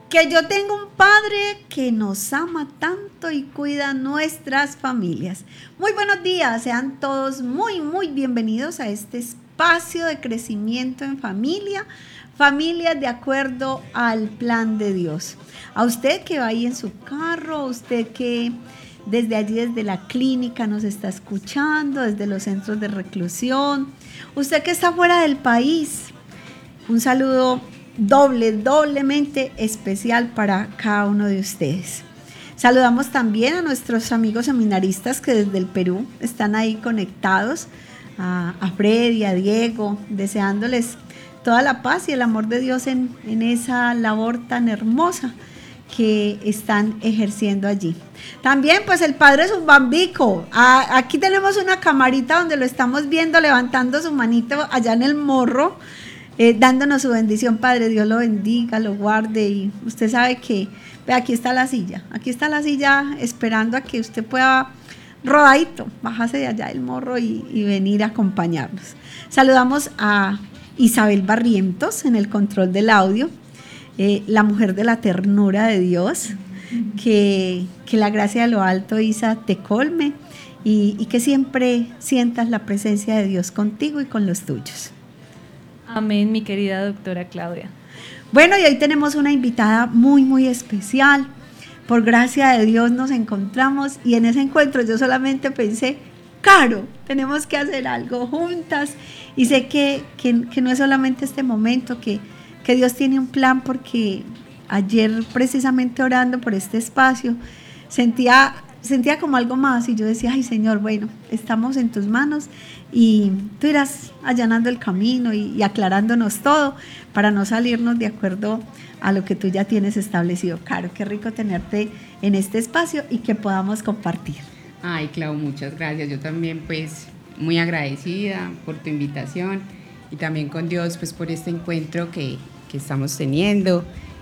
Que yo tengo un Padre que nos ama tanto y cuida nuestras familias. Muy buenos días, sean todos muy bienvenidos a este espacio de crecimiento en familia, familias de acuerdo al plan de Dios. A usted que va ahí en su carro, a usted que desde allí, desde la clínica nos está escuchando, desde los centros de reclusión, usted que está fuera del país, un saludo doblemente especial para cada uno de ustedes. Saludamos también a nuestros amigos seminaristas que desde el Perú están ahí conectados, a Freddy, a Diego, deseándoles toda la paz y el amor de Dios en esa labor tan hermosa que están ejerciendo allí. También pues el padre Zumbambico, aquí tenemos una camarita donde lo estamos viendo levantando su manito allá en el morro, dándonos su bendición. Padre, Dios lo bendiga, lo guarde, y usted sabe que, aquí está la silla esperando a que usted pueda rodadito, bajarse de allá del morro y venir a acompañarnos. Saludamos a Isabel Barrientos en el control del audio, la mujer de la ternura de Dios, que la gracia de lo alto, Isa, te colme y que siempre sientas la presencia de Dios contigo y con los tuyos. Amén, mi querida doctora Claudia. Bueno, y hoy tenemos una invitada muy especial. Por gracia de Dios nos encontramos, y en ese encuentro yo solamente pensé, Caro, tenemos que hacer algo juntas, y sé que no es solamente este momento, que Dios tiene un plan, porque ayer precisamente orando por este espacio sentía como algo más, y yo decía, ay Señor, bueno, estamos en tus manos y tú irás allanando el camino y aclarándonos todo para no salirnos de acuerdo a lo que tú ya tienes establecido. Caro, qué rico tenerte en este espacio y que podamos compartir. Ay, Clau, muchas gracias. Yo también pues muy agradecida por tu invitación y también con Dios pues por este encuentro que estamos teniendo.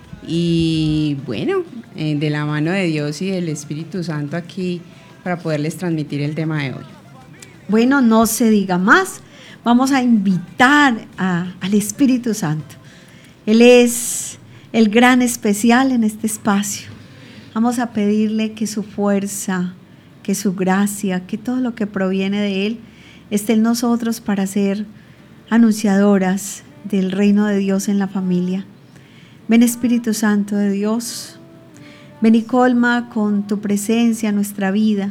Y bueno, de la mano de Dios y del Espíritu Santo aquí para poderles transmitir el tema de hoy. Bueno, no se diga más, vamos a invitar al Espíritu Santo. Él es el gran especial en este espacio. Vamos a pedirle que su fuerza, que su gracia, que todo lo que proviene de Él esté en nosotros para ser anunciadoras del reino de Dios en la familia. Ven, Espíritu Santo de Dios, ven y colma con tu presencia nuestra vida.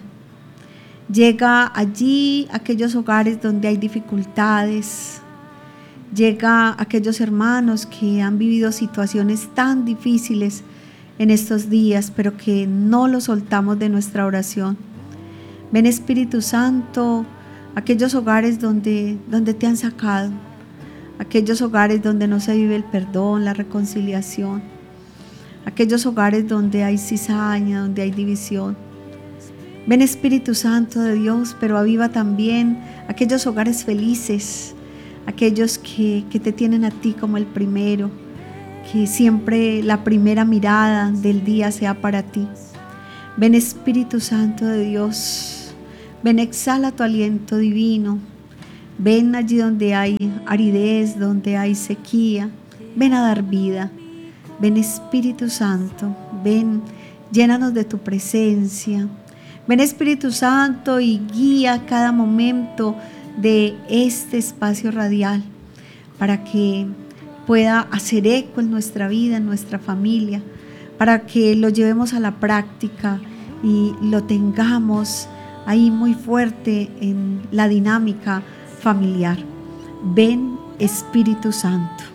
Llega allí a aquellos hogares donde hay dificultades. Llega a aquellos hermanos que han vivido situaciones tan difíciles en estos días, pero que no los soltamos de nuestra oración. Ven, Espíritu Santo, a aquellos hogares donde te han sacado. Aquellos hogares donde no se vive el perdón, la reconciliación. Aquellos hogares donde hay cizaña, donde hay división. Ven, Espíritu Santo de Dios, pero aviva también aquellos hogares felices, aquellos que te tienen a ti como el primero, que siempre la primera mirada del día sea para ti. Ven, Espíritu Santo de Dios, ven, exhala tu aliento divino. Ven allí donde hay aridez, donde hay sequía, ven a dar vida. Ven, Espíritu Santo, ven, llénanos de tu presencia. Ven, Espíritu Santo, y guía cada momento de este espacio radial para que pueda hacer eco en nuestra vida, en nuestra familia, para que lo llevemos a la práctica y lo tengamos ahí muy fuerte en la dinámica familiar. Ven, Espíritu Santo.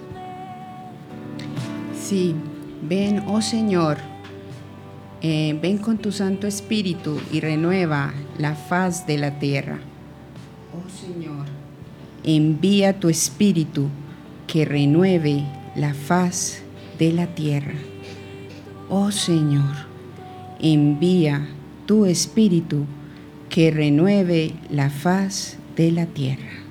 Sí, ven, oh Señor, ven con tu Santo Espíritu y renueva la faz de la tierra. Oh Señor, envía tu Espíritu que renueve la faz de la tierra. Oh Señor, envía tu Espíritu que renueve la faz de la tierra.